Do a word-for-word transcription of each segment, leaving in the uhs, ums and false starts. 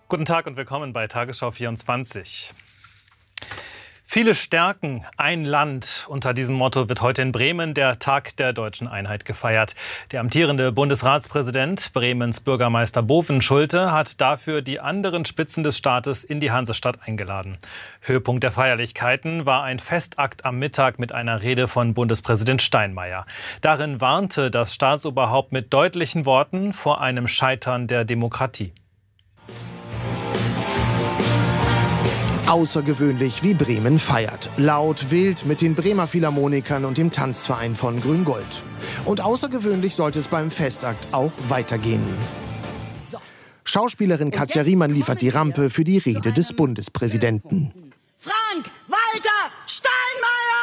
Guten Tag und willkommen bei Tagesschau vierundzwanzig. Viele stärken ein Land. Unter diesem Motto wird heute in Bremen der Tag der deutschen Einheit gefeiert. Der amtierende Bundesratspräsident, Bremens Bürgermeister Bovenschulte, hat dafür die anderen Spitzen des Staates in die Hansestadt eingeladen. Höhepunkt der Feierlichkeiten war ein Festakt am Mittag mit einer Rede von Bundespräsident Steinmeier. Darin warnte das Staatsoberhaupt mit deutlichen Worten vor einem Scheitern der Demokratie. Außergewöhnlich, wie Bremen feiert. Laut, wild mit den Bremer Philharmonikern und dem Tanzverein von Grün-Gold. Und außergewöhnlich sollte es beim Festakt auch weitergehen. Schauspielerin Katja Riemann liefert die Rampe für die Rede des Bundespräsidenten. Frank-Walter Steinmeier!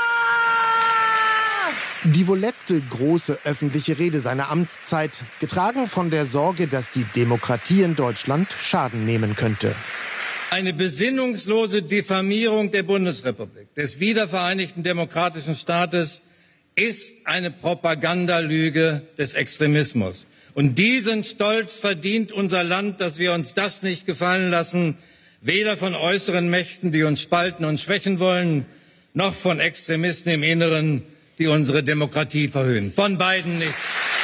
Die wohl letzte große öffentliche Rede seiner Amtszeit, getragen von der Sorge, dass die Demokratie in Deutschland Schaden nehmen könnte. Eine besinnungslose Diffamierung der Bundesrepublik, des wiedervereinigten demokratischen Staates, ist eine Propagandalüge des Extremismus. Und diesen Stolz verdient unser Land, dass wir uns das nicht gefallen lassen, weder von äußeren Mächten, die uns spalten und schwächen wollen, noch von Extremisten im Inneren, die unsere Demokratie verhöhnen. Von beiden nicht.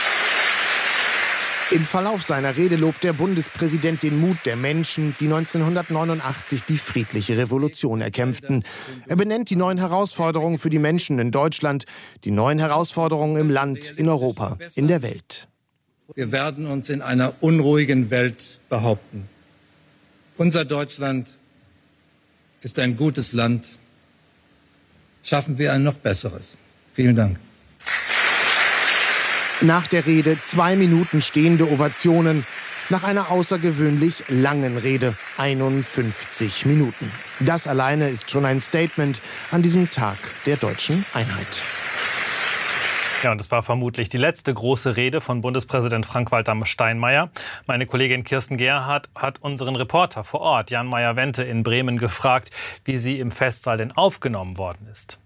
Im Verlauf seiner Rede lobt der Bundespräsident den Mut der Menschen, die neunzehnhundertneunundachtzig die friedliche Revolution erkämpften. Er benennt die neuen Herausforderungen für die Menschen in Deutschland, die neuen Herausforderungen im Land, in Europa, in der Welt. Wir werden uns in einer unruhigen Welt behaupten. Unser Deutschland ist ein gutes Land. Schaffen wir ein noch besseres. Vielen Dank. Nach der Rede zwei Minuten stehende Ovationen. Nach einer außergewöhnlich langen Rede einundfünfzig Minuten. Das alleine ist schon ein Statement an diesem Tag der deutschen Einheit. Ja, und es war vermutlich die letzte große Rede von Bundespräsident Frank-Walter Steinmeier. Meine Kollegin Kirsten Gerhardt hat unseren Reporter vor Ort, Jan Meyer-Wente in Bremen, gefragt, wie sie im Festsaal denn aufgenommen worden ist.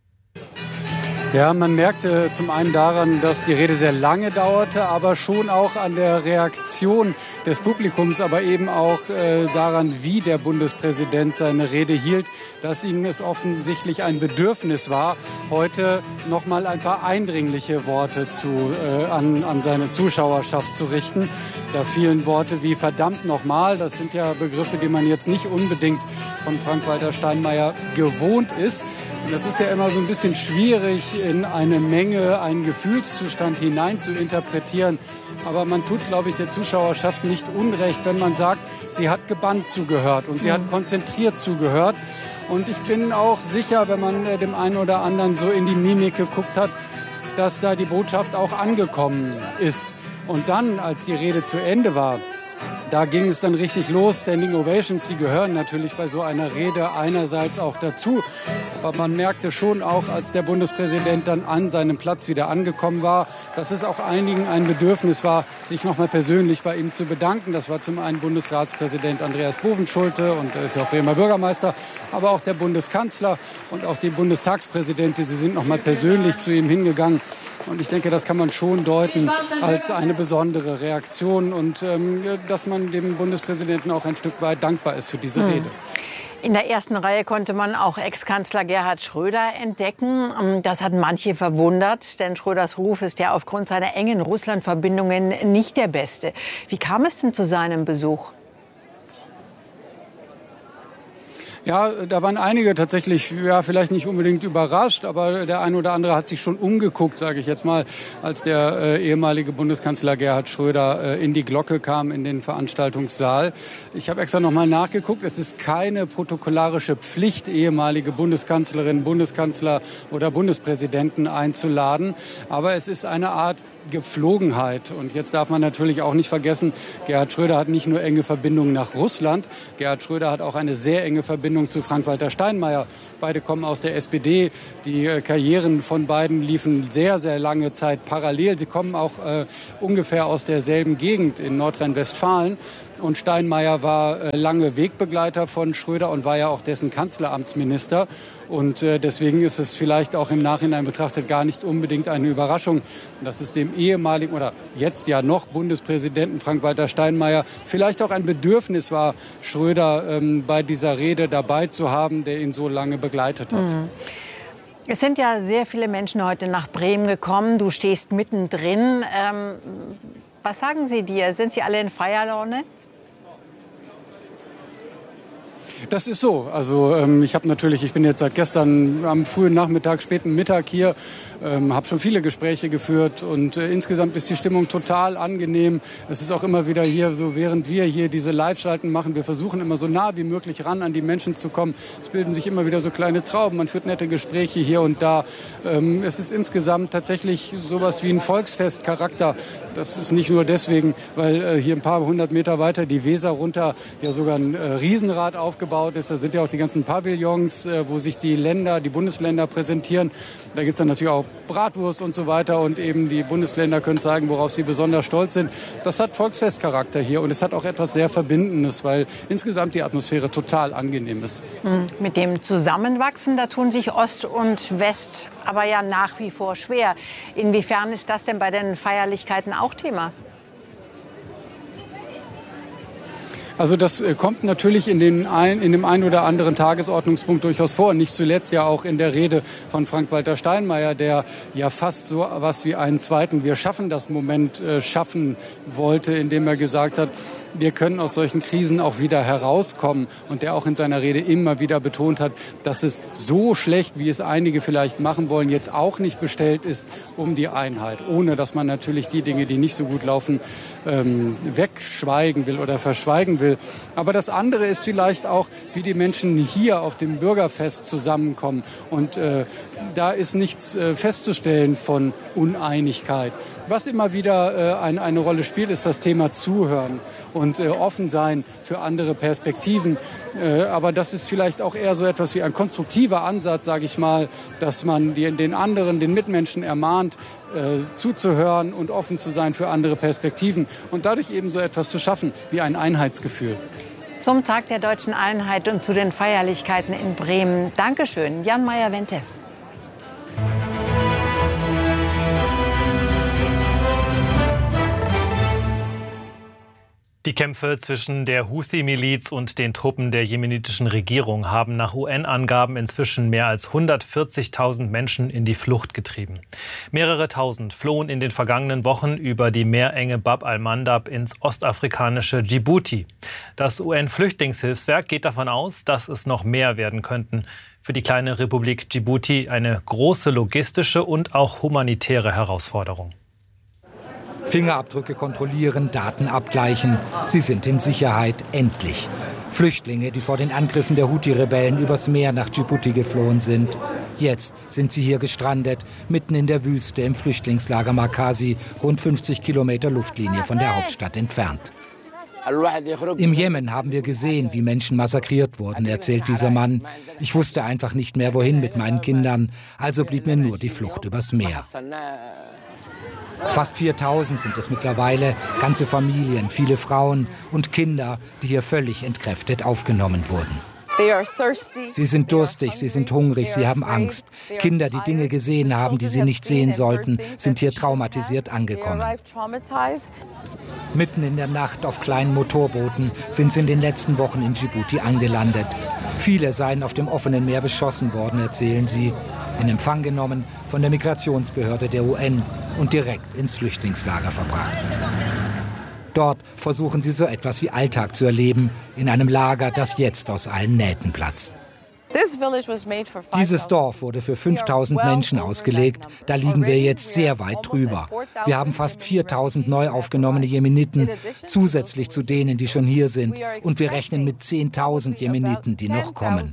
Ja, man merkte zum einen daran, dass die Rede sehr lange dauerte, aber schon auch an der Reaktion des Publikums, aber eben auch äh, daran, wie der Bundespräsident seine Rede hielt, dass ihm es offensichtlich ein Bedürfnis war, heute noch mal ein paar eindringliche Worte zu, äh, an, an seine Zuschauerschaft zu richten. Da fielen Worte wie verdammt nochmal. Das sind ja Begriffe, die man jetzt nicht unbedingt von Frank-Walter Steinmeier gewohnt ist. Und das ist ja immer so ein bisschen schwierig, in eine Menge, einen Gefühlszustand hinein zu interpretieren. Aber man tut, glaube ich, der Zuschauerschaft nicht unrecht, wenn man sagt, sie hat gebannt zugehört und sie mhm. hat konzentriert zugehört. Und ich bin auch sicher, wenn man dem einen oder anderen so in die Mimik geguckt hat, dass da die Botschaft auch angekommen ist. Und dann, als die Rede zu Ende war, da ging es dann richtig los. Standing Ovations, die gehören natürlich bei so einer Rede einerseits auch dazu. Aber man merkte schon auch, als der Bundespräsident dann an seinem Platz wieder angekommen war, dass es auch einigen ein Bedürfnis war, sich noch mal persönlich bei ihm zu bedanken. Das war zum einen Bundesratspräsident Andreas Bovenschulte und er ist ja auch Bremer Bürgermeister, aber auch der Bundeskanzler und auch die Bundestagspräsidentin. Sie sind noch mal persönlich zu ihm hingegangen. Und ich denke, das kann man schon deuten als eine besondere Reaktion und ähm, dass man dem Bundespräsidenten auch ein Stück weit dankbar ist für diese Rede. In der ersten Reihe konnte man auch Ex-Kanzler Gerhard Schröder entdecken. Das hat manche verwundert, denn Schröders Ruf ist ja aufgrund seiner engen Russland-Verbindungen nicht der beste. Wie kam es denn zu seinem Besuch? Ja, da waren einige tatsächlich, ja, vielleicht nicht unbedingt überrascht, aber der eine oder andere hat sich schon umgeguckt, sage ich jetzt mal, als der äh, ehemalige Bundeskanzler Gerhard Schröder äh, in die Glocke kam, in den Veranstaltungssaal. Ich habe extra noch mal nachgeguckt. Es ist keine protokollarische Pflicht, ehemalige Bundeskanzlerinnen, Bundeskanzler oder Bundespräsidenten einzuladen, aber es ist eine Art Gepflogenheit. Und jetzt darf man natürlich auch nicht vergessen, Gerhard Schröder hat nicht nur enge Verbindungen nach Russland, Gerhard Schröder hat auch eine sehr enge Verbindung zu Frank-Walter Steinmeier. Beide kommen aus der S P D. Die äh, Karrieren von beiden liefen sehr, sehr lange Zeit parallel. Sie kommen auch äh, ungefähr aus derselben Gegend in Nordrhein-Westfalen. Und Steinmeier war lange Wegbegleiter von Schröder und war ja auch dessen Kanzleramtsminister. Und deswegen ist es vielleicht auch im Nachhinein betrachtet gar nicht unbedingt eine Überraschung, dass es dem ehemaligen oder jetzt ja noch Bundespräsidenten Frank-Walter Steinmeier vielleicht auch ein Bedürfnis war, Schröder ähm, bei dieser Rede dabei zu haben, der ihn so lange begleitet hat. Mhm. Es sind ja sehr viele Menschen heute nach Bremen gekommen. Du stehst mittendrin. Ähm, was sagen sie dir? Sind sie alle in Feierlaune? Das ist so. Also ähm, ich habe natürlich, ich bin jetzt seit gestern am frühen Nachmittag, späten Mittag hier, ähm, habe schon viele Gespräche geführt und äh, insgesamt ist die Stimmung total angenehm. Es ist auch immer wieder hier so, während wir hier diese Live-Schalten machen, wir versuchen immer so nah wie möglich ran an die Menschen zu kommen. Es bilden sich immer wieder so kleine Trauben, man führt nette Gespräche hier und da. Ähm, es ist insgesamt tatsächlich sowas wie ein Volksfestcharakter. Das ist nicht nur deswegen, weil äh, hier ein paar hundert Meter weiter die Weser runter ja sogar ein äh, Riesenrad aufgebaut ist. Da sind ja auch die ganzen Pavillons, äh, wo sich die Länder, die Bundesländer präsentieren. Da gibt es dann natürlich auch Bratwurst und so weiter und eben die Bundesländer können zeigen, worauf sie besonders stolz sind. Das hat Volksfestcharakter hier und es hat auch etwas sehr Verbindendes, weil insgesamt die Atmosphäre total angenehm ist. Mit dem Zusammenwachsen, da tun sich Ost und West aber ja nach wie vor schwer. Inwiefern ist das denn bei den Feierlichkeiten auch Thema? Also das kommt natürlich in, den ein, in dem einen oder anderen Tagesordnungspunkt durchaus vor. Nicht zuletzt ja auch in der Rede von Frank-Walter Steinmeier, der ja fast so was wie einen zweiten Wir schaffen das Moment äh, schaffen wollte, indem er gesagt hat, wir können aus solchen Krisen auch wieder herauskommen. Und der auch in seiner Rede immer wieder betont hat, dass es so schlecht, wie es einige vielleicht machen wollen, jetzt auch nicht bestellt ist um die Einheit. Ohne dass man natürlich die Dinge, die nicht so gut laufen, ähm, wegschweigen will oder verschweigen will. Aber das andere ist vielleicht auch, wie die Menschen hier auf dem Bürgerfest zusammenkommen. Und äh, da ist nichts äh, festzustellen von Uneinigkeit. Was immer wieder äh, eine, eine Rolle spielt, ist das Thema Zuhören und äh, offen sein für andere Perspektiven. Äh, aber das ist vielleicht auch eher so etwas wie ein konstruktiver Ansatz, sage ich mal, dass man die, den anderen, den Mitmenschen ermahnt, äh, zuzuhören und offen zu sein für andere Perspektiven und dadurch eben so etwas zu schaffen wie ein Einheitsgefühl. Zum Tag der Deutschen Einheit und zu den Feierlichkeiten in Bremen. Dankeschön, Jan Meyer-Wente. Die Kämpfe zwischen der Houthi-Miliz und den Truppen der jemenitischen Regierung haben nach U N-Angaben inzwischen mehr als hundertvierzigtausend Menschen in die Flucht getrieben. Mehrere Tausend flohen in den vergangenen Wochen über die Meerenge Bab al-Mandab ins ostafrikanische Djibouti. Das U N-Flüchtlingshilfswerk geht davon aus, dass es noch mehr werden könnten. Für die kleine Republik Djibouti eine große logistische und auch humanitäre Herausforderung. Fingerabdrücke kontrollieren, Daten abgleichen. Sie sind in Sicherheit, endlich. Flüchtlinge, die vor den Angriffen der Houthi-Rebellen übers Meer nach Djibouti geflohen sind. Jetzt sind sie hier gestrandet, mitten in der Wüste im Flüchtlingslager Markazi, rund fünfzig Kilometer Luftlinie von der Hauptstadt entfernt. Im Jemen haben wir gesehen, wie Menschen massakriert wurden, erzählt dieser Mann. Ich wusste einfach nicht mehr, wohin mit meinen Kindern, also blieb mir nur die Flucht übers Meer. Fast viertausend sind es mittlerweile, ganze Familien, viele Frauen und Kinder, die hier völlig entkräftet aufgenommen wurden. Sie sind durstig, sie sind hungrig, sie haben Angst. Kinder, die Dinge gesehen haben, die sie nicht sehen sollten, sind hier traumatisiert angekommen. Mitten in der Nacht auf kleinen Motorbooten sind sie in den letzten Wochen in Djibouti angelandet. Viele seien auf dem offenen Meer beschossen worden, erzählen sie. In Empfang genommen von der Migrationsbehörde der U N und direkt ins Flüchtlingslager verbracht. Dort versuchen sie so etwas wie Alltag zu erleben, in einem Lager, das jetzt aus allen Nähten platzt. Dieses Dorf wurde für fünftausend Menschen ausgelegt. Da liegen wir jetzt sehr weit drüber. Wir haben fast viertausend neu aufgenommene Jemeniten, zusätzlich zu denen, die schon hier sind. Und wir rechnen mit zehntausend Jemeniten, die noch kommen.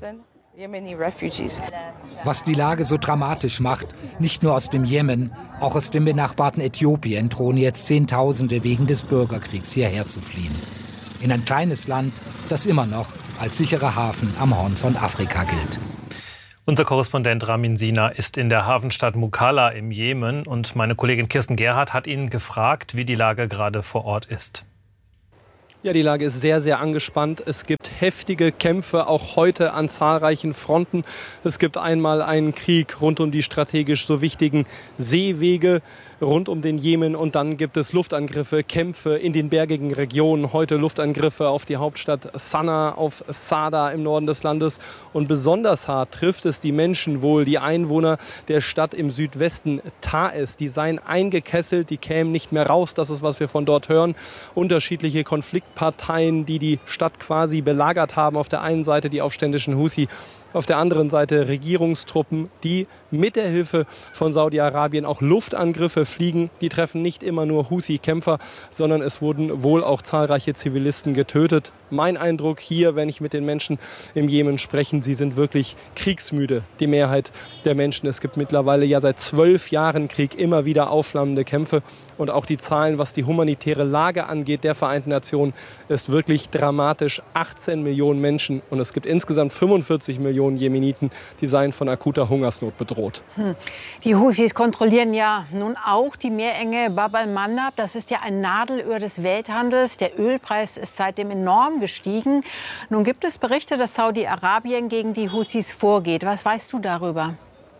Was die Lage so dramatisch macht, nicht nur aus dem Jemen, auch aus dem benachbarten Äthiopien drohen jetzt Zehntausende wegen des Bürgerkriegs hierher zu fliehen. In ein kleines Land, das immer noch als sicherer Hafen am Horn von Afrika gilt. Unser Korrespondent Ramin Sina ist in der Hafenstadt Mukalla im Jemen und meine Kollegin Kirsten Gerhardt hat ihn gefragt, wie die Lage gerade vor Ort ist. Ja, die Lage ist sehr, sehr angespannt. Es gibt heftige Kämpfe, auch heute an zahlreichen Fronten. Es gibt einmal einen Krieg rund um die strategisch so wichtigen Seewege rund um den Jemen. Und dann gibt es Luftangriffe, Kämpfe in den bergigen Regionen. Heute Luftangriffe auf die Hauptstadt Sanaa, auf Sada im Norden des Landes. Und besonders hart trifft es die Menschen wohl, die Einwohner der Stadt im Südwesten Taiz. Die seien eingekesselt, die kämen nicht mehr raus. Das ist, was wir von dort hören. Unterschiedliche Konfliktparteien, die die Stadt quasi belagert haben. Auf der einen Seite die aufständischen Houthi, auf der anderen Seite Regierungstruppen, die mit der Hilfe von Saudi-Arabien auch Luftangriffe fliegen. Die treffen nicht immer nur Houthi-Kämpfer, sondern es wurden wohl auch zahlreiche Zivilisten getötet. Mein Eindruck hier, wenn ich mit den Menschen im Jemen spreche, sie sind wirklich kriegsmüde, die Mehrheit der Menschen. Es gibt mittlerweile ja seit zwölf Jahren Krieg, immer wieder aufflammende Kämpfe. Und auch die Zahlen, was die humanitäre Lage angeht, der Vereinten Nationen, ist wirklich dramatisch. achtzehn Millionen Menschen und es gibt insgesamt fünfundvierzig Millionen Jemeniten, die seien von akuter Hungersnot bedroht. Hm. Die Houthis kontrollieren ja nun auch die Meerenge Bab al-Mandab. Das ist ja ein Nadelöhr des Welthandels. Der Ölpreis ist seitdem enorm gestiegen. Nun gibt es Berichte, dass Saudi-Arabien gegen die Houthis vorgeht. Was weißt du darüber?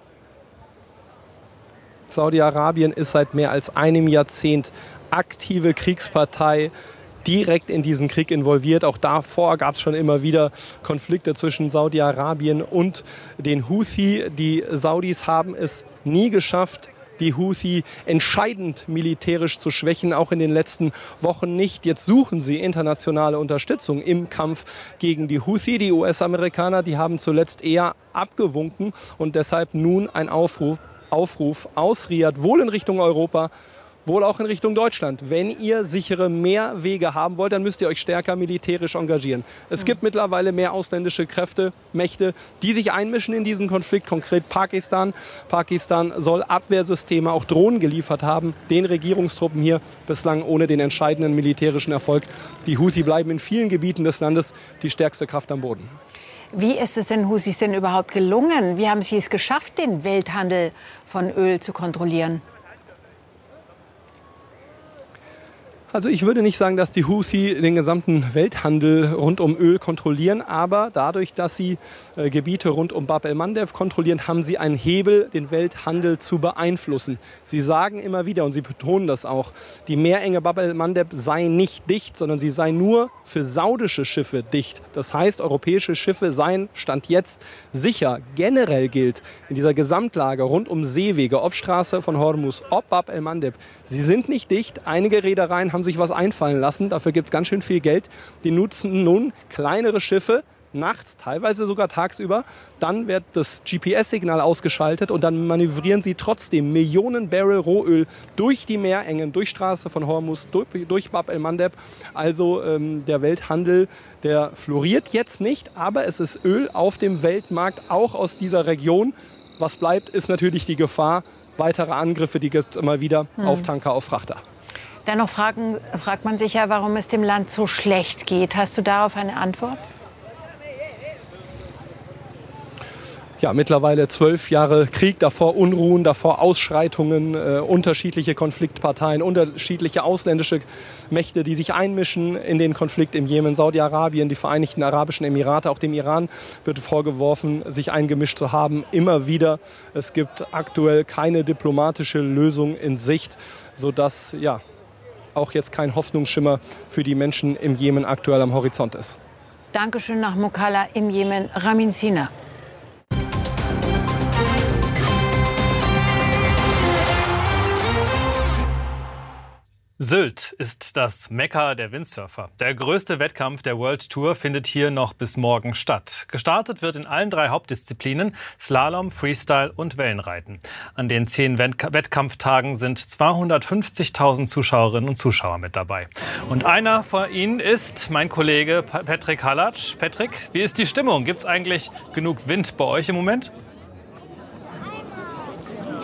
Saudi-Arabien ist seit mehr als einem Jahrzehnt aktive Kriegspartei, direkt in diesen Krieg involviert. Auch davor gab es schon immer wieder Konflikte zwischen Saudi-Arabien und den Houthi. Die Saudis haben es nie geschafft, die Houthi entscheidend militärisch zu schwächen, auch in den letzten Wochen nicht. Jetzt suchen sie internationale Unterstützung im Kampf gegen die Houthi. Die U S-Amerikaner, die haben zuletzt eher abgewunken und deshalb nun ein Aufruf Aufruf aus Riyadh, wohl in Richtung Europa, wohl auch in Richtung Deutschland. Wenn ihr sichere Meerwege haben wollt, dann müsst ihr euch stärker militärisch engagieren. Es gibt mittlerweile mehr ausländische Kräfte, Mächte, die sich einmischen in diesen Konflikt, konkret Pakistan. Pakistan soll Abwehrsysteme, auch Drohnen geliefert haben, den Regierungstruppen hier, bislang ohne den entscheidenden militärischen Erfolg. Die Houthi bleiben in vielen Gebieten des Landes die stärkste Kraft am Boden. Wie ist es den Houthis denn überhaupt gelungen? Wie haben sie es geschafft, den Welthandel von Öl zu kontrollieren? Also ich würde nicht sagen, dass die Houthi den gesamten Welthandel rund um Öl kontrollieren, aber dadurch, dass sie äh, Gebiete rund um Bab el-Mandeb kontrollieren, haben sie einen Hebel, den Welthandel zu beeinflussen. Sie sagen immer wieder, und sie betonen das auch, die Meerenge Bab el-Mandeb sei nicht dicht, sondern sie sei nur für saudische Schiffe dicht. Das heißt, europäische Schiffe seien, Stand jetzt, sicher. Generell gilt in dieser Gesamtlage rund um Seewege, ob Straße von Hormuz, ob Bab el-Mandeb, sie sind nicht dicht. Einige Reedereien haben sich was einfallen lassen. Dafür gibt es ganz schön viel Geld. Die nutzen nun kleinere Schiffe, nachts, teilweise sogar tagsüber. Dann wird das G P S-Signal ausgeschaltet und dann manövrieren sie trotzdem Millionen Barrel Rohöl durch die Meerengen, durch Straße von Hormuz, durch, durch Bab el-Mandeb. Also ähm, der Welthandel, der floriert jetzt nicht, aber es ist Öl auf dem Weltmarkt, auch aus dieser Region. Was bleibt, ist natürlich die Gefahr, weitere Angriffe, die gibt es immer wieder hm. auf Tanker, auf Frachter. Dennoch fragen, fragt man sich ja, warum es dem Land so schlecht geht. Hast du darauf eine Antwort? Ja, mittlerweile zwölf Jahre Krieg, davor Unruhen, davor Ausschreitungen, äh, unterschiedliche Konfliktparteien, unterschiedliche ausländische Mächte, die sich einmischen in den Konflikt im Jemen. Saudi-Arabien, die Vereinigten Arabischen Emirate, auch dem Iran wird vorgeworfen, sich eingemischt zu haben. Immer wieder. Es gibt aktuell keine diplomatische Lösung in Sicht, sodass ja auch jetzt kein Hoffnungsschimmer für die Menschen im Jemen aktuell am Horizont ist. Dankeschön nach Mukalla im Jemen, Ramin Sina. Sylt ist das Mekka der Windsurfer. Der größte Wettkampf der World Tour findet hier noch bis morgen statt. Gestartet wird in allen drei Hauptdisziplinen Slalom, Freestyle und Wellenreiten. An den zehn Wettkampftagen sind zweihundertfünfzigtausend Zuschauerinnen und Zuschauer mit dabei. Und einer von ihnen ist mein Kollege Patrick Halatsch. Patrick, wie ist die Stimmung? Gibt es eigentlich genug Wind bei euch im Moment?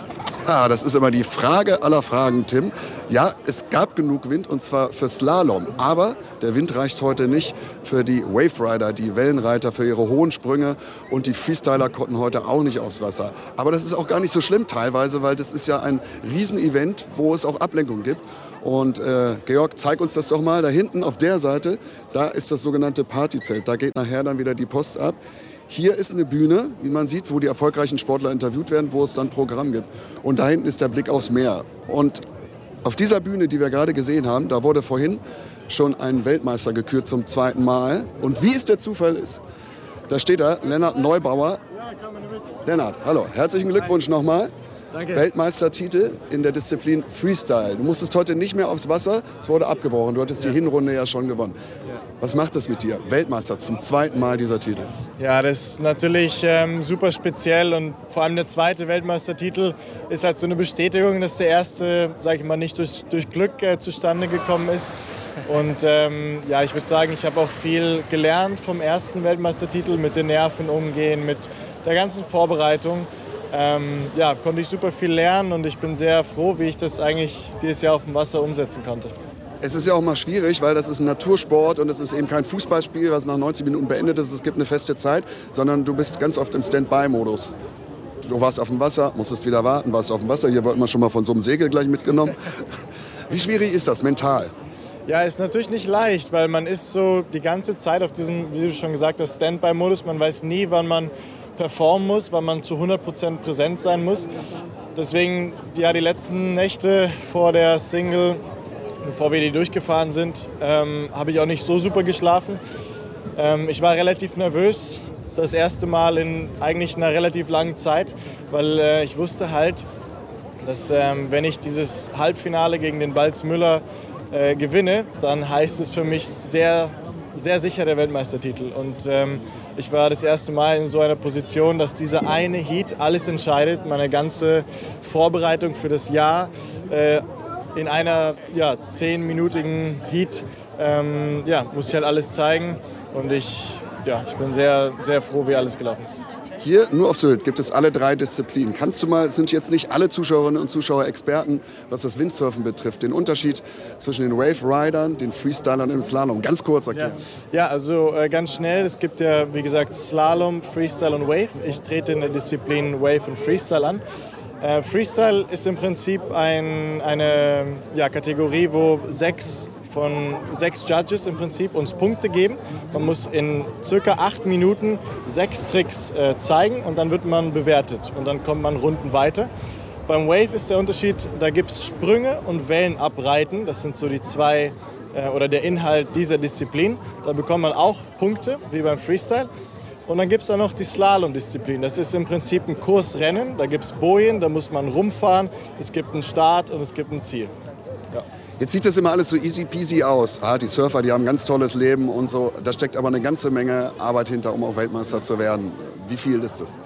Ah, das ist immer die Frage aller Fragen, Tim. Ja, es gab genug Wind und zwar für Slalom. Aber der Wind reicht heute nicht für die Wave Rider, die Wellenreiter, für ihre hohen Sprünge. Und die Freestyler konnten heute auch nicht aufs Wasser. Aber das ist auch gar nicht so schlimm teilweise, weil das ist ja ein Riesenevent, wo es auch Ablenkung gibt. Und äh, Georg, zeig uns das doch mal. Da hinten auf der Seite, da ist das sogenannte Partyzelt. Da geht nachher dann wieder die Post ab. Hier ist eine Bühne, wie man sieht, wo die erfolgreichen Sportler interviewt werden, wo es dann Programm gibt. Und da hinten ist der Blick aufs Meer. Und auf dieser Bühne, die wir gerade gesehen haben, da wurde vorhin schon ein Weltmeister gekürt zum zweiten Mal. Und wie es der Zufall ist, da steht da Lennart Neubauer. Lennart, hallo, herzlichen Glückwunsch nochmal. Danke. Weltmeistertitel in der Disziplin Freestyle. Du musstest heute nicht mehr aufs Wasser, es wurde abgebrochen. Du hattest ja. die Hinrunde ja schon gewonnen. Ja. Was macht das mit dir? Weltmeister, zum zweiten Mal dieser Titel. Ja, das ist natürlich ähm, super speziell und vor allem der zweite Weltmeistertitel ist halt so eine Bestätigung, dass der erste, sag ich mal, nicht durch, durch Glück äh, zustande gekommen ist. Und ähm, ja, ich würde sagen, ich habe auch viel gelernt vom ersten Weltmeistertitel, mit den Nerven umgehen, mit der ganzen Vorbereitung. Ähm, ja, konnte ich super viel lernen und ich bin sehr froh, wie ich das eigentlich dieses Jahr auf dem Wasser umsetzen konnte. Es ist ja auch mal schwierig, weil das ist ein Natursport und es ist eben kein Fußballspiel, was nach neunzig Minuten beendet ist. Es gibt eine feste Zeit, sondern du bist ganz oft im Standby-Modus. Du warst auf dem Wasser, musstest wieder warten, warst auf dem Wasser. Hier wird man schon mal von so einem Segel gleich mitgenommen. Wie schwierig ist das mental? Ja, ist natürlich nicht leicht, weil man ist so die ganze Zeit auf diesem, wie du schon gesagt hast, Standby-Modus. Man weiß nie, wann man performen muss, weil man zu hundert Prozent präsent sein muss. Deswegen, ja, die letzten Nächte vor der Single, bevor wir die durchgefahren sind, ähm, habe ich auch nicht so super geschlafen. Ähm, ich war relativ nervös, das erste Mal in eigentlich einer relativ langen Zeit, weil äh, ich wusste halt, dass ähm, wenn ich dieses Halbfinale gegen den Balz Müller äh, gewinne, dann heißt es für mich sehr, sehr sicher der Weltmeistertitel. Und ähm, ich war das erste Mal in so einer Position, dass dieser eine Heat alles entscheidet, meine ganze Vorbereitung für das Jahr äh, in einer ja, zehnminütigen Heat ähm, ja, muss ich halt alles zeigen und ich, ja, ich bin sehr, sehr froh, wie alles gelaufen ist. Hier, nur auf Sylt, gibt es alle drei Disziplinen. Kannst du mal, sind jetzt nicht alle Zuschauerinnen und Zuschauer Experten, was das Windsurfen betrifft, den Unterschied zwischen den Wave-Ridern, den Freestylern und dem Slalom ganz kurz erklären? Ja, ja also äh, ganz schnell, es gibt ja, wie gesagt, Slalom, Freestyle und Wave. Ich trete in der Disziplin Wave und Freestyle an. Äh, Freestyle ist im Prinzip ein, eine ja, Kategorie, wo sechs von sechs Judges im Prinzip uns Punkte geben. Man muss in circa acht Minuten sechs Tricks äh, zeigen und dann wird man bewertet und dann kommt man Runden weiter. Beim Wave ist der Unterschied, da gibt es Sprünge und Wellen abreiten. Das sind so die zwei äh, oder der Inhalt dieser Disziplin. Da bekommt man auch Punkte, wie beim Freestyle. Und dann gibt es da noch die Slalom-Disziplin. Das ist im Prinzip ein Kursrennen. Da gibt es Bojen, da muss man rumfahren. Es gibt einen Start und es gibt ein Ziel. Ja. Jetzt sieht das immer alles so easy peasy aus. Ah, die Surfer, die haben ein ganz tolles Leben und so. Da steckt aber eine ganze Menge Arbeit hinter, um auch Weltmeister zu werden. Wie viel ist das?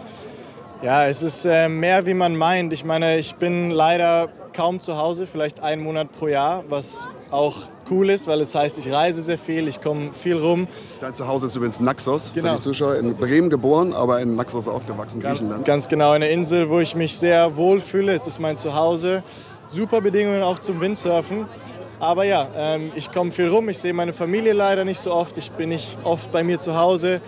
Ja, es ist äh, mehr, wie man meint. Ich meine, ich bin leider kaum zu Hause, vielleicht einen Monat pro Jahr, was auch cool ist, weil es heißt, ich reise sehr viel, ich komme viel rum. Dein Zuhause ist übrigens Naxos, genau. Für die Zuschauer. In Bremen geboren, aber in Naxos aufgewachsen, Griechenland. Ganz genau, eine Insel, wo ich mich sehr wohl fühle. Es ist mein Zuhause. Super Bedingungen auch zum Windsurfen. Aber ja, ähm, ich komme viel rum, ich sehe meine Familie leider nicht so oft. Ich bin nicht oft bei mir zu Hause.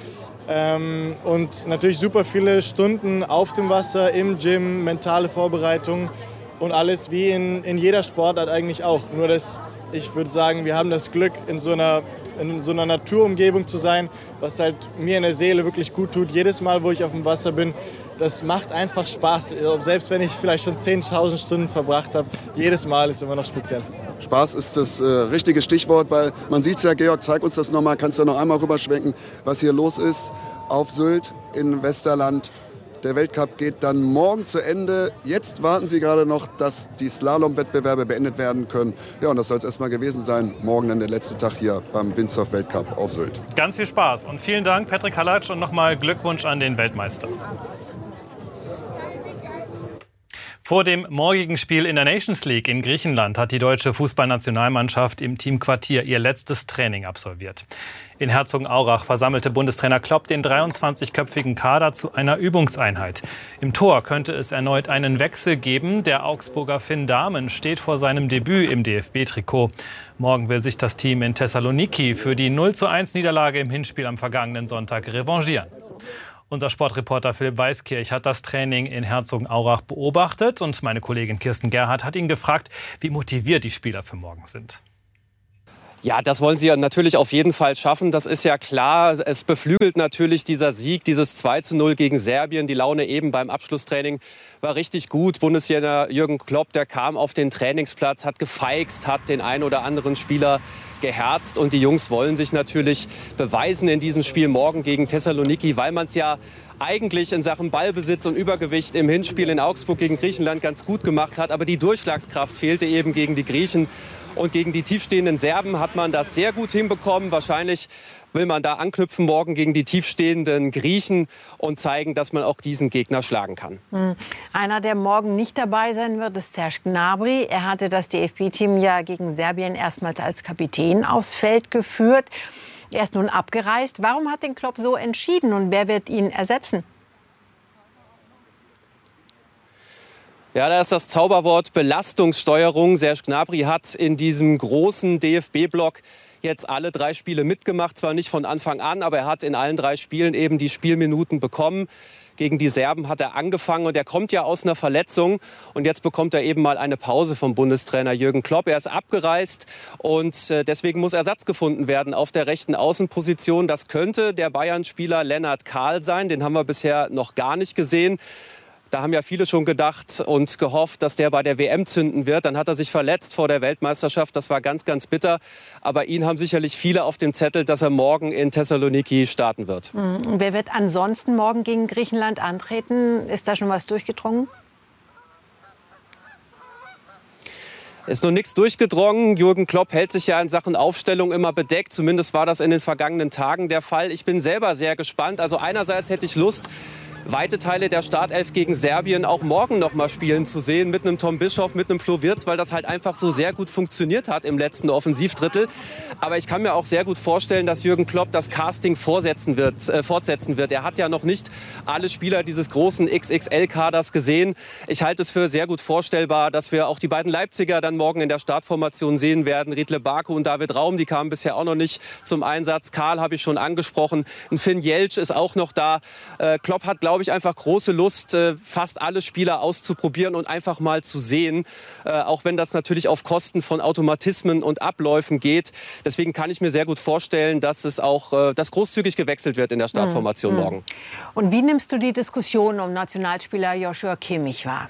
Ähm, und natürlich super viele Stunden auf dem Wasser, im Gym, mentale Vorbereitung und alles wie in, in jeder Sportart eigentlich auch. Nur dass ich würde sagen, wir haben das Glück, in so einer, in so einer Naturumgebung zu sein, was halt mir in der Seele wirklich gut tut. Jedes Mal, wo ich auf dem Wasser bin, das macht einfach Spaß. Selbst wenn ich vielleicht schon zehntausend Stunden verbracht habe, jedes Mal ist immer noch speziell. Spaß ist das äh, richtige Stichwort, weil man sieht es ja, Georg, zeig uns das nochmal, kannst du ja noch einmal rüberschwenken, was hier los ist auf Sylt in Westerland. Der Weltcup geht dann morgen zu Ende. Jetzt warten Sie gerade noch, dass die Slalom-Wettbewerbe beendet werden können. Ja, und das soll es erstmal gewesen sein. Morgen dann der letzte Tag hier beim Windsurf-Weltcup auf Sylt. Ganz viel Spaß und vielen Dank, Patrick Halatsch, und nochmal Glückwunsch an den Weltmeister. Vor dem morgigen Spiel in der Nations League in Griechenland hat die deutsche Fußballnationalmannschaft im Teamquartier ihr letztes Training absolviert. In Herzogenaurach versammelte Bundestrainer Klopp den dreiundzwanzigköpfigen Kader zu einer Übungseinheit. Im Tor könnte es erneut einen Wechsel geben. Der Augsburger Finn Dahmen steht vor seinem Debüt im D F B-Trikot. Morgen will sich das Team in Thessaloniki für die null zu eins Niederlage im Hinspiel am vergangenen Sonntag revanchieren. Unser Sportreporter Philipp Weiskirch hat das Training in Herzogenaurach beobachtet und meine Kollegin Kirsten Gerhardt hat ihn gefragt, wie motiviert die Spieler für morgen sind. Ja, das wollen sie natürlich auf jeden Fall schaffen. Das ist ja klar. Es beflügelt natürlich dieser Sieg, dieses zwei zu null gegen Serbien. Die Laune eben beim Abschlusstraining war richtig gut. Bundestrainer Jürgen Klopp, der kam auf den Trainingsplatz, hat gefeixt, hat den einen oder anderen Spieler geherzt. Und die Jungs wollen sich natürlich beweisen in diesem Spiel morgen gegen Thessaloniki, weil man es ja eigentlich in Sachen Ballbesitz und Übergewicht im Hinspiel in Augsburg gegen Griechenland ganz gut gemacht hat. Aber die Durchschlagskraft fehlte eben gegen die Griechen. Und gegen die tiefstehenden Serben hat man das sehr gut hinbekommen. Wahrscheinlich will man da anknüpfen morgen gegen die tiefstehenden Griechen und zeigen, dass man auch diesen Gegner schlagen kann. Einer, der morgen nicht dabei sein wird, ist Serge Gnabry. Er hatte das D F B-Team ja gegen Serbien erstmals als Kapitän aufs Feld geführt. Er ist nun abgereist. Warum hat den Klopp so entschieden und wer wird ihn ersetzen? Ja, da ist das Zauberwort Belastungssteuerung. Serge Gnabry hat in diesem großen D F B-Block jetzt alle drei Spiele mitgemacht. Zwar nicht von Anfang an, aber er hat in allen drei Spielen eben die Spielminuten bekommen. Gegen die Serben hat er angefangen und er kommt ja aus einer Verletzung. Und jetzt bekommt er eben mal eine Pause vom Bundestrainer Jürgen Klopp. Er ist abgereist und deswegen muss Ersatz gefunden werden auf der rechten Außenposition. Das könnte der Bayern-Spieler Lennart Kahl sein. Den haben wir bisher noch gar nicht gesehen. Da haben ja viele schon gedacht und gehofft, dass der bei der W M zünden wird. Dann hat er sich verletzt vor der Weltmeisterschaft. Das war ganz, ganz bitter. Aber ihn haben sicherlich viele auf dem Zettel, dass er morgen in Thessaloniki starten wird. Und wer wird ansonsten morgen gegen Griechenland antreten? Ist da schon was durchgedrungen? Ist noch nichts durchgedrungen. Jürgen Klopp hält sich ja in Sachen Aufstellung immer bedeckt. Zumindest war das in den vergangenen Tagen der Fall. Ich bin selber sehr gespannt. Also einerseits hätte ich Lust, weite Teile der Startelf gegen Serbien auch morgen noch mal spielen zu sehen. Mit einem Tom Bischoff, mit einem Flo Wirtz, weil das halt einfach so sehr gut funktioniert hat im letzten Offensivdrittel. Aber ich kann mir auch sehr gut vorstellen, dass Jürgen Klopp das Casting fortsetzen wird. Äh, fortsetzen wird. Er hat ja noch nicht alle Spieler dieses großen X X L-Kaders gesehen. Ich halte es für sehr gut vorstellbar, dass wir auch die beiden Leipziger dann morgen in der Startformation sehen werden. Riedle Baku und David Raum, die kamen bisher auch noch nicht zum Einsatz. Karl habe ich schon angesprochen. Ein Finn Jeltsch ist auch noch da. Äh, Klopp hat, glaube ich, einfach große Lust, fast alle Spieler auszuprobieren und einfach mal zu sehen. Auch wenn das natürlich auf Kosten von Automatismen und Abläufen geht. Deswegen kann ich mir sehr gut vorstellen, dass es auch dass großzügig gewechselt wird in der Startformation mhm. morgen. Und wie nimmst du die Diskussion um Nationalspieler Joshua Kimmich wahr?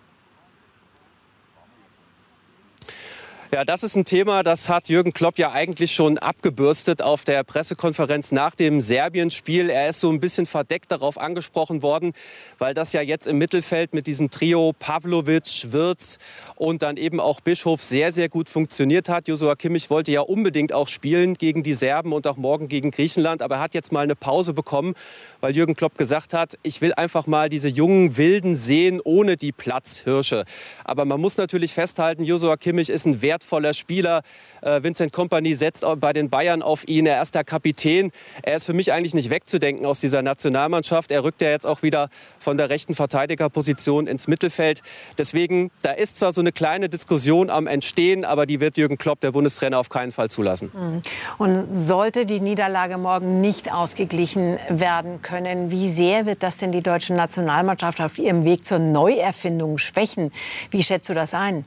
Ja, das ist ein Thema, das hat Jürgen Klopp ja eigentlich schon abgebürstet auf der Pressekonferenz nach dem Serbien-Spiel. Er ist so ein bisschen verdeckt darauf angesprochen worden, weil das ja jetzt im Mittelfeld mit diesem Trio Pavlovic, Wirtz und dann eben auch Bischof sehr, sehr gut funktioniert hat. Joshua Kimmich wollte ja unbedingt auch spielen gegen die Serben und auch morgen gegen Griechenland. Aber er hat jetzt mal eine Pause bekommen, weil Jürgen Klopp gesagt hat, ich will einfach mal diese jungen Wilden sehen ohne die Platzhirsche. Aber man muss natürlich festhalten, Joshua Kimmich ist ein Wert voller Spieler. Äh, Vincent Kompany setzt bei den Bayern auf ihn. Er ist der Kapitän. Er ist für mich eigentlich nicht wegzudenken aus dieser Nationalmannschaft. Er rückt ja jetzt auch wieder von der rechten Verteidigerposition ins Mittelfeld. Deswegen, da ist zwar so eine kleine Diskussion am Entstehen, aber die wird Jürgen Klopp, der Bundestrainer, auf keinen Fall zulassen. Und sollte die Niederlage morgen nicht ausgeglichen werden können, wie sehr wird das denn die deutsche Nationalmannschaft auf ihrem Weg zur Neuerfindung schwächen? Wie schätzt du das ein?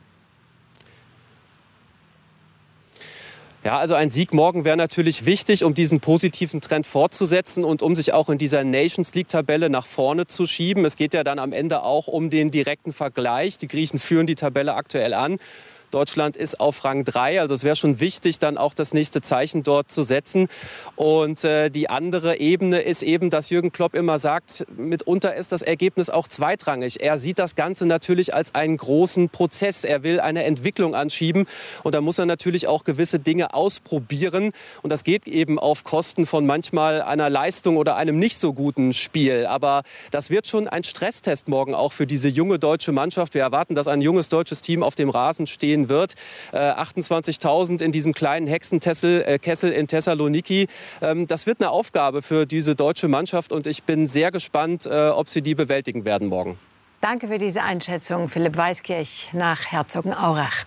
Ja, also ein Sieg morgen wäre natürlich wichtig, um diesen positiven Trend fortzusetzen und um sich auch in dieser Nations League-Tabelle nach vorne zu schieben. Es geht ja dann am Ende auch um den direkten Vergleich. Die Griechen führen die Tabelle aktuell an. Deutschland ist auf Rang drei. Also es wäre schon wichtig, dann auch das nächste Zeichen dort zu setzen. Und äh, die andere Ebene ist eben, dass Jürgen Klopp immer sagt, mitunter ist das Ergebnis auch zweitrangig. Er sieht das Ganze natürlich als einen großen Prozess. Er will eine Entwicklung anschieben. Und da muss er natürlich auch gewisse Dinge ausprobieren. Und das geht eben auf Kosten von manchmal einer Leistung oder einem nicht so guten Spiel. Aber das wird schon ein Stresstest morgen auch für diese junge deutsche Mannschaft. Wir erwarten, dass ein junges deutsches Team auf dem Rasen stehen wird. Äh, achtundzwanzigtausend in diesem kleinen Hexenkessel äh, Kessel in Thessaloniki. Ähm, das wird eine Aufgabe für diese deutsche Mannschaft. Und ich bin sehr gespannt, äh, ob sie die bewältigen werden morgen. Danke für diese Einschätzung, Philipp Weiskirch nach Herzogenaurach.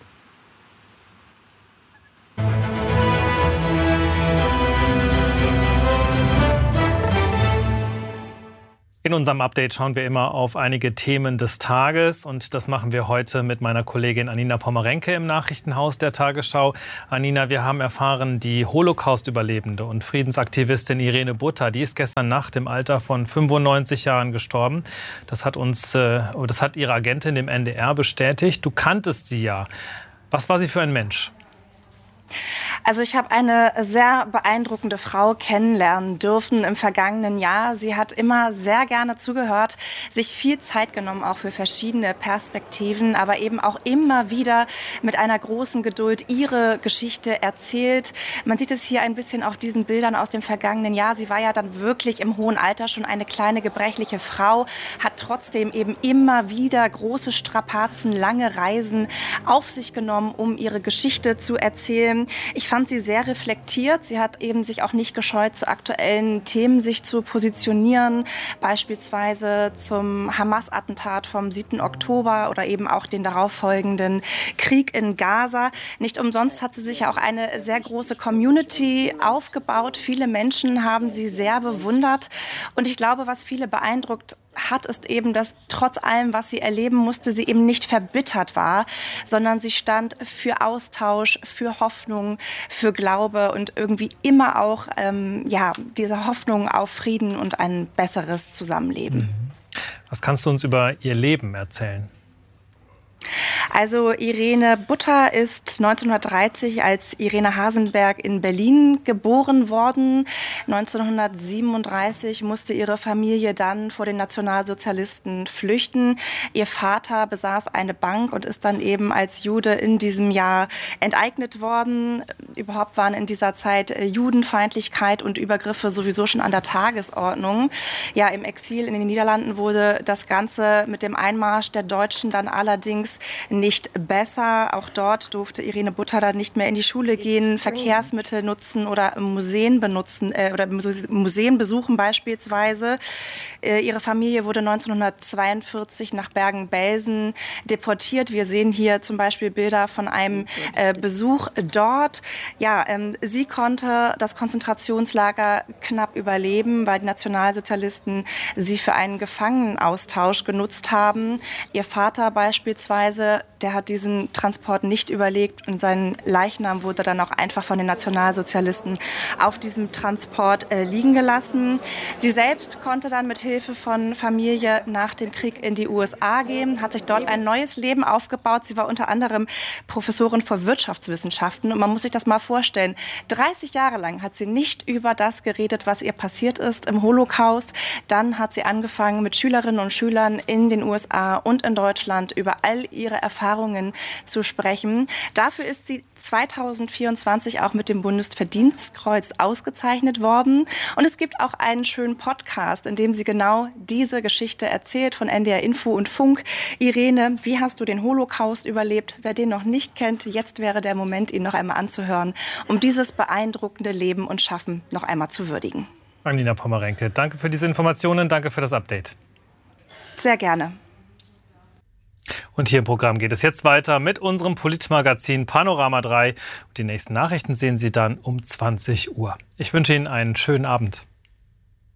In unserem Update schauen wir immer auf einige Themen des Tages und das machen wir heute mit meiner Kollegin Anina Pommerenke im Nachrichtenhaus der Tagesschau. Anina, wir haben erfahren, die Holocaust-Überlebende und Friedensaktivistin Irene Butter, die ist gestern Nacht im Alter von fünfundneunzig Jahren gestorben. Das hat uns, das hat ihre Agentin dem N D R bestätigt. Du kanntest sie ja. Was war sie für ein Mensch? Also ich habe eine sehr beeindruckende Frau kennenlernen dürfen im vergangenen Jahr. Sie hat immer sehr gerne zugehört, sich viel Zeit genommen, auch für verschiedene Perspektiven, aber eben auch immer wieder mit einer großen Geduld ihre Geschichte erzählt. Man sieht es hier ein bisschen auf diesen Bildern aus dem vergangenen Jahr. Sie war ja dann wirklich im hohen Alter schon eine kleine gebrechliche Frau, hat trotzdem eben immer wieder große Strapazen, lange Reisen auf sich genommen, um ihre Geschichte zu erzählen. Ich fand sie sehr reflektiert. Sie hat eben sich auch nicht gescheut, zu aktuellen Themen sich zu positionieren, beispielsweise zum Hamas-Attentat vom siebten Oktober oder eben auch den darauffolgenden Krieg in Gaza. Nicht umsonst hat sie sich ja auch eine sehr große Community aufgebaut. Viele Menschen haben sie sehr bewundert. Und ich glaube, was viele beeindruckt hat, ist eben, dass trotz allem, was sie erleben musste, sie eben nicht verbittert war, sondern sie stand für Austausch, für Hoffnung, für Glaube und irgendwie immer auch ähm, ja, diese Hoffnung auf Frieden und ein besseres Zusammenleben. Was kannst du uns über ihr Leben erzählen? Also Irene Butter ist neunzehnhundertdreißig als Irene Hasenberg in Berlin geboren worden. neunzehnhundertsiebenunddreißig musste ihre Familie dann vor den Nationalsozialisten flüchten. Ihr Vater besaß eine Bank und ist dann eben als Jude in diesem Jahr enteignet worden. Überhaupt waren in dieser Zeit Judenfeindlichkeit und Übergriffe sowieso schon an der Tagesordnung. Ja, im Exil in den Niederlanden wurde das Ganze mit dem Einmarsch der Deutschen dann allerdings nicht besser. Auch dort durfte Irene Butter dann nicht mehr in die Schule gehen, Verkehrsmittel nutzen oder Museen benutzen äh, oder Museen besuchen beispielsweise. Äh, ihre Familie wurde neunzehnhundertzweiundvierzig nach Bergen-Belsen deportiert. Wir sehen hier zum Beispiel Bilder von einem äh, Besuch dort. Ja, ähm, sie konnte das Konzentrationslager knapp überleben, weil die Nationalsozialisten sie für einen Gefangenenaustausch genutzt haben. Ihr Vater beispielsweise, der hat diesen Transport nicht überlebt und sein Leichnam wurde dann auch einfach von den Nationalsozialisten auf diesem Transport äh, liegen gelassen. Sie selbst konnte dann mit Hilfe von Familie nach dem Krieg in die U S A gehen, hat sich dort ein neues Leben aufgebaut. Sie war unter anderem Professorin für Wirtschaftswissenschaften und man muss sich das mal vorstellen. dreißig Jahre lang hat sie nicht über das geredet, was ihr passiert ist im Holocaust. Dann hat sie angefangen, mit Schülerinnen und Schülern in den U S A und in Deutschland über all ihre Erfahrungen zu sprechen. Dafür ist sie zweitausendvierundzwanzig auch mit dem Bundesverdienstkreuz ausgezeichnet worden. Und es gibt auch einen schönen Podcast, in dem sie genau diese Geschichte erzählt von N D R Info und Funk. Irene, wie hast du den Holocaust überlebt? Wer den noch nicht kennt, jetzt wäre der Moment, ihn noch einmal anzuhören, um dieses beeindruckende Leben und Schaffen noch einmal zu würdigen. Anina Pommerenke, danke für diese Informationen, danke für das Update. Sehr gerne. Und hier im Programm geht es jetzt weiter mit unserem Politmagazin Panorama drei. Und die nächsten Nachrichten sehen Sie dann um zwanzig Uhr. Ich wünsche Ihnen einen schönen Abend.